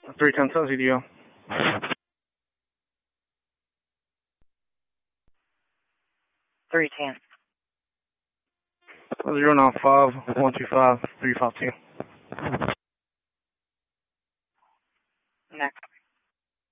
310 Sun CDO. 310. 095 125 352. Next.